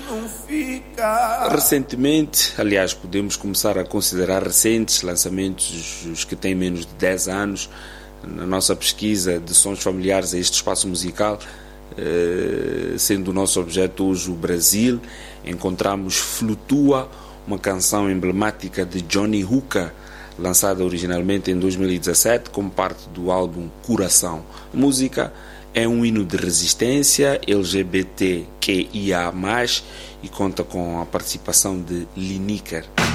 Recentemente, aliás, podemos começar a considerar recentes lançamentos, os que têm menos de 10 anos, na nossa pesquisa de sons familiares a este espaço musical, sendo o nosso objeto hoje o Brasil, encontramos Flutua, uma canção emblemática de Johnny Hooker, lançada originalmente em 2017 como parte do álbum Coração. A música é um hino de resistência LGBTQIA+, e conta com a participação de Lineker.